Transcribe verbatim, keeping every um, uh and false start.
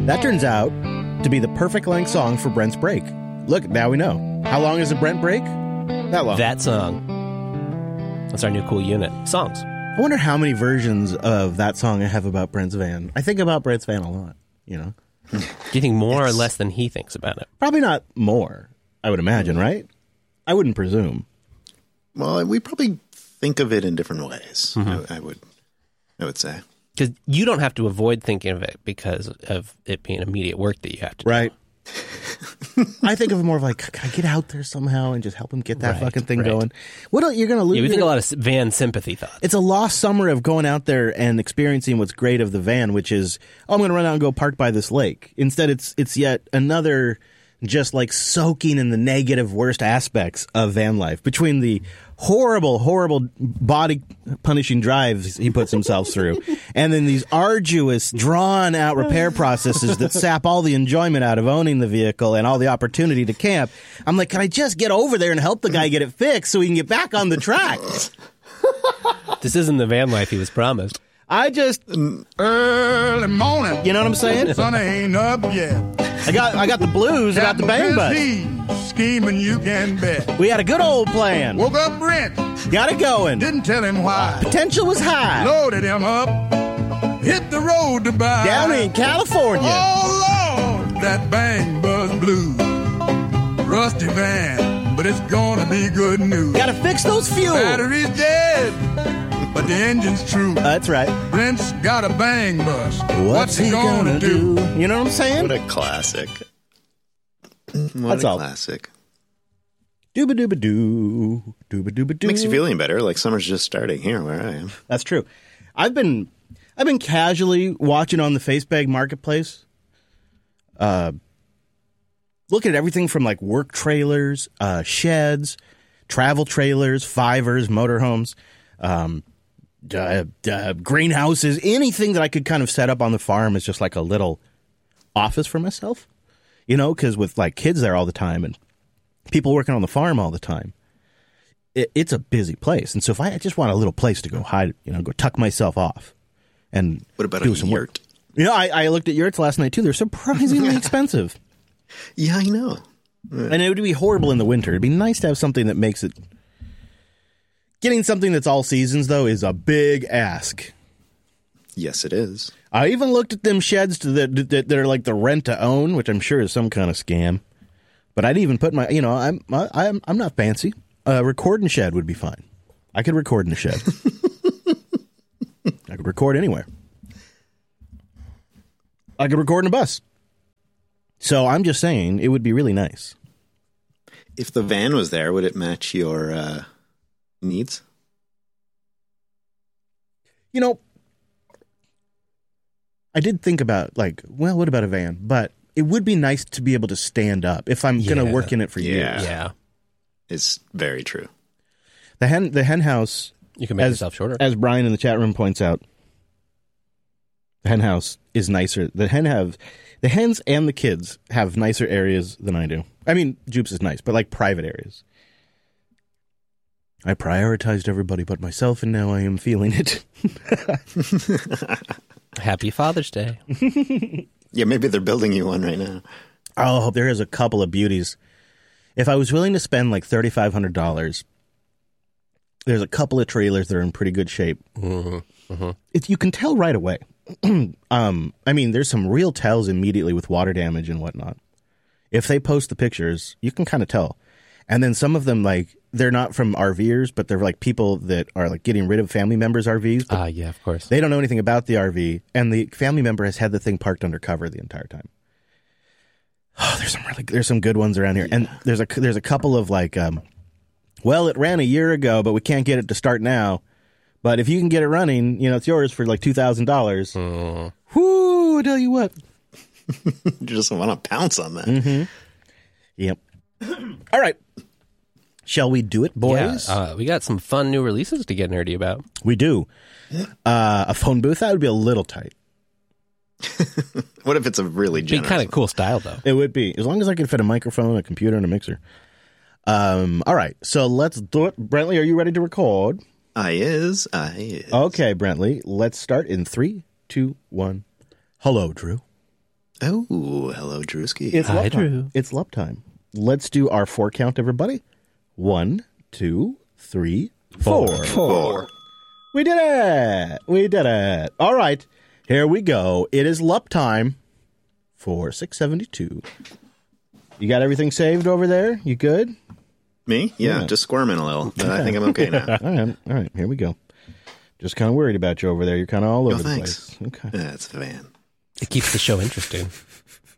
That turns out to be the perfect length song for Brent's break. Look, now we know. How long is a Brent break? That long. That song. That's our new cool unit. Songs. I wonder how many versions of that song I have about Brent's van. I think about Brent's van a lot, you know? Do you think more It's- or less than he thinks about it? Probably not more, I would imagine, right? I wouldn't presume. Well, we probably think of it in different ways, Mm-hmm. I, I would I would say. Because you don't have to avoid thinking of it because of it being immediate work that you have to do. Right. I think of it more of like, can I get out there somehow and just help him get that Right, fucking thing right. going? What else, you're going to lose? Yeah, we think a lot of van sympathy thoughts. It's a lost summer of going out there and experiencing what's great of the van, which is, oh, I'm going to run out and go park by this lake. Instead, it's it's yet another just like soaking in the negative worst aspects of van life between the horrible, horrible body punishing drives he puts himself through and then these arduous, drawn out repair processes that sap all the enjoyment out of owning the vehicle and all the opportunity to camp. I'm like, can I just get over there and help the guy get it fixed so he can get back on the track? This isn't the van life he was promised. I just Early morning. You know what I'm saying? Sun ain't up yet. I got I got the blues about the bang bus. bus. Scheming you can bet. We had a good old plan. Woke up Brent. Got it going. Didn't tell him why. Potential was high. Loaded him up. Hit the road to buy. Down in California. Oh, Lord. That bang bus blue. Rusty van. But it's gonna be good news. Gotta fix those fuel. Battery's dead. But the engine's true. That's right. Brent's got a bang bus. What's, he gonna, do? You know what I'm saying? What a classic. What That's a all. classic. Dooba dooba doo. Dooba dooba doo. Makes you feeling better, like summer's just starting here where I am. That's true. I've been I've been casually watching on the Facebag Marketplace. Uh looking at everything from like work trailers, uh sheds, travel trailers, fivers, motorhomes, um Uh, uh, greenhouses, anything that I could kind of set up on the farm is just like a little office for myself, you know, because with like kids there all the time and people working on the farm all the time, it, it's a busy place. And so if I just want a little place to go hide, you know, go tuck myself off and What about do a some yurt? work. You know, I, I looked at yurts last night too. They're surprisingly expensive. Yeah, I know. And it would be horrible in the winter. It'd be nice to have something that makes it. Getting something that's all seasons, though, is a big ask. Yes, it is. I even looked at them sheds to the, that, that are like the rent to own, which I'm sure is some kind of scam. But I'd even put my, you know, I'm I, I'm I'm not fancy. A recording shed would be fine. I could record in a shed. I could record anywhere. I could record in a bus. So I'm just saying, it would be really nice. If the van was there, would it match your uh, needs? You know, I did think about, like, well, what about a van? But it would be nice to be able to stand up if I'm going Yeah. to work in it for Yeah. years. Yeah. It's very true. The hen, the hen house, You can make as, yourself shorter. as Brian in the chat room points out, the hen house is nicer. The hen have, the hens and the kids have nicer areas than I do. I mean, Jupes is nice, but like private areas. I prioritized everybody but myself, and now I am feeling it. Happy Father's Day. Yeah, maybe they're building you one right now. Oh, there is a couple of beauties. If I was willing to spend like thirty-five hundred dollars, there's a couple of trailers that are in pretty good shape. Mm-hmm. Mm-hmm. It, you can tell right away. um, I mean, there's some real tells immediately with water damage and whatnot. If they post the pictures, you can kind of tell. And then some of them, like, they're not from RVers, but they're like people that are like getting rid of family members' R Vs. But Ah, yeah, of course. they don't know anything about the R V, and the family member has had the thing parked undercover the entire time. Oh, there's some really there's some good ones around here, and there's a there's a couple of like, um, well, it ran a year ago, but we can't get it to start now. But if you can get it running, you know, it's yours for like two thousand dollars. Mm. Whoo! I tell you what. You just want to pounce on that. Mm-hmm. Yep. All right. Shall we do it, boys? Yeah, uh, we got some fun new releases to get nerdy about. We do. Uh, a phone booth, that would be a little tight. What if it's a really Be generous kind of one? cool style, though. It would be, as long as I can fit a microphone, a computer, and a mixer. Um, all right, so let's do it. Brentley, are you ready to record? I is. I is. Okay, Brentley, let's start in three, two, one. Hello, Drew. Oh, hello, Drewski. It's Hi, Lup time. Drew. It's Lup time. Let's do our four count, everybody. One, two, three, four. Four. We did it. We did it. All right. Here we go. It is Lup time for six seventy-two. You got everything saved over there? You good? Me? Yeah, Yeah. just squirming a little, but I think I'm okay now. All right. All right. Here we go. Just kind of worried about you over there. You're kind of all over Oh, the thanks. place. Okay. That's the van. It keeps the show interesting.